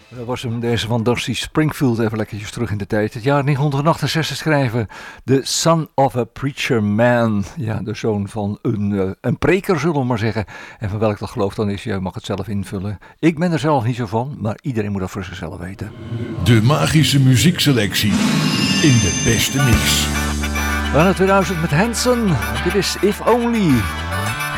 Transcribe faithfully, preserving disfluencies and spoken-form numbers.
Dat was hem, deze van Dusty Springfield, even lekkertjes terug in de tijd. Het jaar negentien schrijven, The Son of a Preacher Man. Ja, de zoon van een, uh, een preker, zullen we maar zeggen. En van welk dat geloof dan is, je mag het zelf invullen. Ik ben er zelf niet zo van, maar iedereen moet dat voor zichzelf weten. De magische muziekselectie in de beste mix. We gaan naar tweeduizend met Hanson. Dit is If Only.